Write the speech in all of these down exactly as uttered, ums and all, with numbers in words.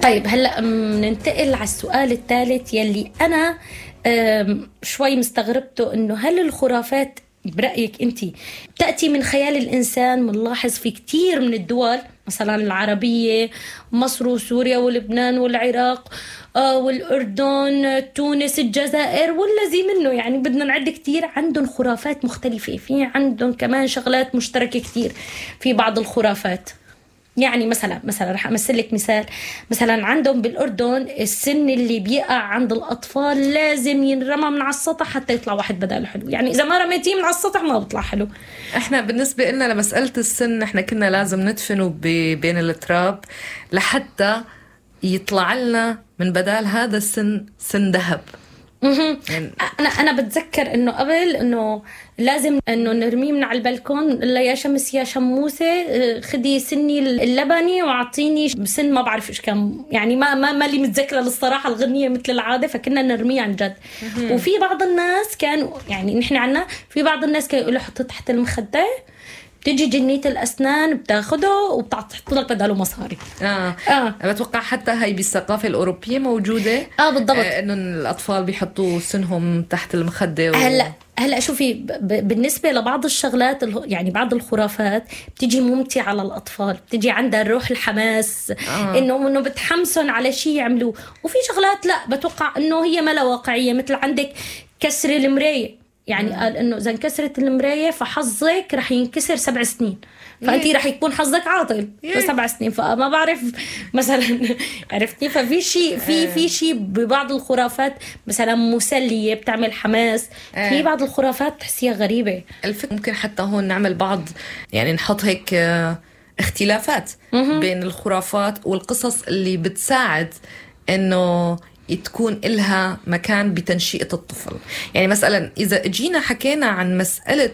طيب هلأ ننتقل على السؤال الثالث يلي أنا شوي مستغربته، إنه هل الخرافات برأيك أنت تأتي من خيال الإنسان؟ منلاحظ في كتير من الدول مثلا العربية، مصر وسوريا ولبنان والعراق آه والأردن، تونس، الجزائر والذي منه، يعني بدنا نعد كتير، عندهم خرافات مختلفة، في عندهم كمان شغلات مشتركة كتير في بعض الخرافات. يعني مثلا مثلا رح أمثل لك مثال، مثلا عندهم بالأردن السن اللي بيقع عند الأطفال لازم ينرمى من على السطح حتى يطلع واحد بداله حلو، يعني إذا ما رميتيه من على السطح ما بيطلع حلو. احنا بالنسبة لنا لمسألة السن احنا كنا لازم ندفنه بين التراب لحتى يطلع لنا من بدال هذا السن سن ذهب. يعني انا انا بتذكر انه قبل انه لازم انه نرميه من على البلكون، لا يا شمس يا شموسه خدي سني اللبني واعطيني سن ما بعرف ايش كان، يعني ما ما ما لي متذكره للصراحه الغنيه مثل العاده، فكنا نرميه عن جد. وفي بعض الناس كانوا يعني نحن عنا في بعض الناس كانوا يقولوا حطه تحت المخده، بتيجي جنية الأسنان بتاخده وبتحط لك بداله مصاري. آه. آه. بتوقع حتى هاي بالثقافة الأوروبية موجودة. آه بالضبط. آه إنه الأطفال بيحطوا سنهم تحت المخدة. و... هلا هلا شوفي ب... بالنسبة لبعض الشغلات يعني بعض الخرافات بتيجي ممتعة على الأطفال، بتيجي عندها روح الحماس. آه. إنه إنه بتحمسن على شيء يعملوه، وفي شغلات لا بتوقع إنه هي ما لا واقعية، مثل عندك كسر المراية، يعني مم. قال إنه إذا انكسرت المراية فحظك رح ينكسر سبع سنين، فأنتي رح يكون حظك عاطل سبع سنين، فما بعرف مثلا عرفتي. ففي شيء في في شيء ببعض الخرافات مثلا مسلية بتعمل حماس، في بعض الخرافات تحسيها غريبة. الفكرة ممكن حتى هون نعمل بعض، يعني نحط هيك اختلافات مم. بين الخرافات والقصص اللي بتساعد إنه تكون إلها مكان بتنشئة الطفل. يعني مثلا إذا جينا حكينا عن مسألة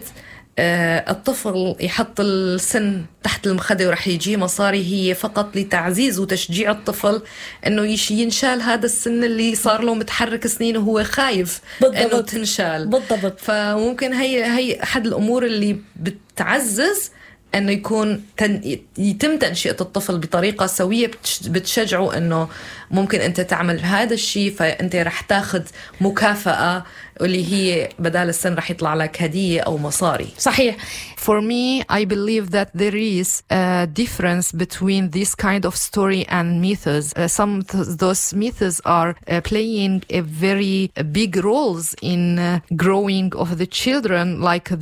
الطفل يحط السن تحت المخدة ورح يجي مصاري، هي فقط لتعزيز وتشجيع الطفل إنه ينشال هذا السن اللي صار له متحرك سنين وهو خايف بالضبط. إنه تنشال بالضبط. فممكن هي هي أحد الأمور اللي بتعزز أنه يكون تن... يتم تنشئة الطفل بطريقة سوية بتشجعه أنه ممكن أنت تعمل هذا الشيء، فأنت رح تاخد مكافأة اللي هي بدال السن رح يطلع لك هدية أو مصاري. صحيح. For me, I believe that there is a difference between this kind of story and myths. Uh, some of those myths are uh, playing a very big roles in uh, growing of the children, like